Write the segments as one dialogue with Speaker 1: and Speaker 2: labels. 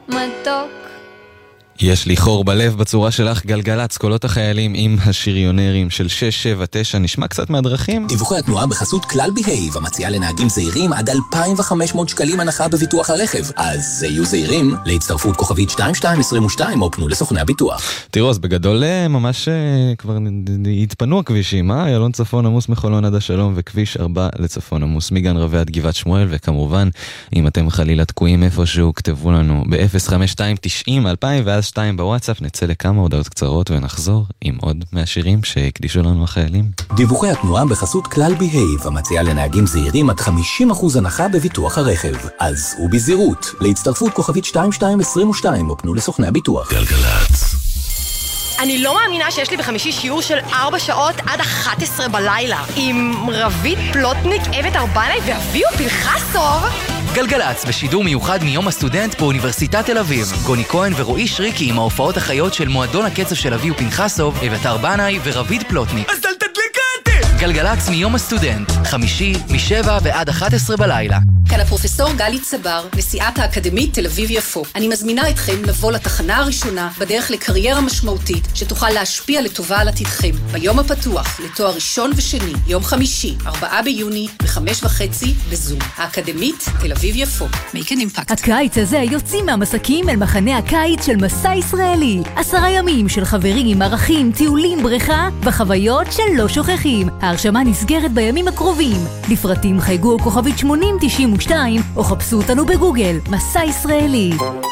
Speaker 1: מתוק.
Speaker 2: יש לי חור בלב בצורה שלך, גלגלץ, קולות החיילים עם השריונרים של 679, נשמע קצת מהדרכים.
Speaker 3: דיווחי התנועה בחסות כלל בהייב, המציעה לנהגים זהירים עד 2,500 שקלים הנחה בביטוח הרכב. אז יהיו זהירים להצטרפות כוכבית 2222 או פנו לסוכני הביטוח.
Speaker 2: תראו, אז בגדול ממש כבר התפנו הכבישים, ילון צפון עמוס מחולון עד השלום וכביש 4 לצפון עמוס מגן רבי עד גבעת שמואל, וכמובן אם אתם חלילה תקועים איפשהו כתבו לנו ב-05290-2000 ואז 2 בוואטסאפ, נצא לכמה הודעות קצרות ונחזור עם עוד מהשירים שהקדישו לנו החיילים.
Speaker 3: דיווחי התנועה בחסות כלל בהייב, המציעה לנהגים זהירים עד 50% הנחה בביטוח הרכב. אז ובזהירות, להצטרפות כוכבית 2222 או פנו לסוכני הביטוח.
Speaker 4: גלגלץ.
Speaker 5: אני לא מאמינה שיש לי בחמישי שיעור של 4 שעות עד 11 בלילה עם רבית פלוטניק, אבט ארבנאי ואביו פנחסוב.
Speaker 6: גלגלץ בשידור מיוחד מיום הסטודנט באוניברסיטת תל אביב. גוני כהן ורועי שריקי עם ההופעות החיות של מועדון הקצב של אביו פנחסוב, אבט ארבנאי ורבית פלוטניק.
Speaker 4: אז אל תדליקה אותי!
Speaker 6: גלגלץ מיום הסטודנט, חמישי מ-7 ועד 11 בלילה.
Speaker 7: כאן הפרופסור גלי צבר, נשיאת האקדמית תל אביב יפו. אני מזמינה אתכם לבוא לתחנה הראשונה בדרך לקריירה משמעותית שתוכל להשפיע לטובה על עתידכם. ביום הפתוח לתואר ראשון ושני, יום חמישי, 4 ביוני, ב-5:30 בזום. האקדמית תל אביב יפו. Make an impact.
Speaker 8: הקיץ הזה יוצאים מהמסקים אל מחנה הקיץ של מסע ישראלי. 10 ימים של חברים, ערכים, טיולים, בריכה וחוויות שלא שוכחים. ההרשמה נסגרת בימים הקרובים. לפרטים חייגו כוכבית 8092 או חפשו אותנו בגוגל. מסע ישראלי.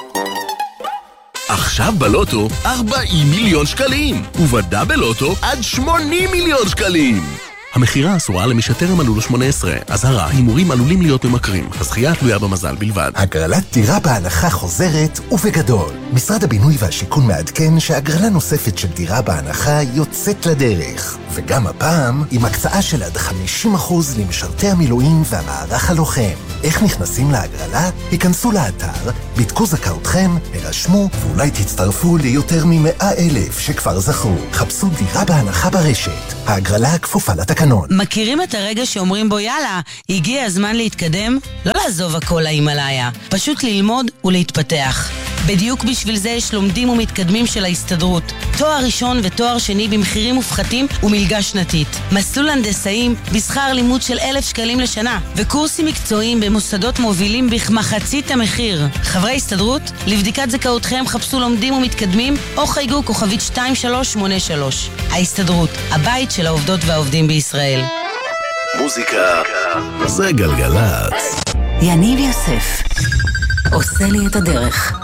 Speaker 4: עכשיו בלוטו 40 מיליון שקלים, ובדאבל לוטו עד 80 מיליון שקלים. המחירה אסורה למי שטרם מלאו לו 18. אזהרה, הימורים עלולים להיות ממכרים. הזכייה תלויה במזל בלבד.
Speaker 9: הגרלת דירה בהנחה חוזרת ובגדול. משרד הבינוי והשיכון מעדכן שהגרלה נוספת של דירה בהנחה יוצאת לדרך. וגם הפעם עם הקצאה של עד 50% למשרתי המילואים והמערך הלוחם. איך נכנסים להגרלה? היכנסו לאתר, בדקו זכאותכם, הרשמו ואולי תצטרפו ליותר מ100,000 שכבר זכו. חפשו דירה בהנחה ברשת. ההגרלה כפופה לתקנון.
Speaker 10: מכירים את הרגע שאומרים בו יאללה, הגיע הזמן להתקדם? לא לעזוב הכל להימלאיה, פשוט ללמוד ולהתפתח. בדיוק בשביל זה יש לומדים ומתקדמים של ההסתדרות. תואר ראשון ותואר שני במחירים מופחתים ומלגה שנתית. מסלול הנדסאים בשכר לימוד של 1,000 שקלים לשנה. וקורסים מקצועיים במוסדות מובילים בכמחצית המחיר. חברי הסתדרות, לבדיקת זכאותכם חפשו לומדים ומתקדמים או חייגו כוכבית 2383. ההסתדרות, הבית של העובדות והעובדים בישראל.
Speaker 4: מוזיקה זה גלגלץ.
Speaker 8: יניב יוסף עושה לי את הדרך.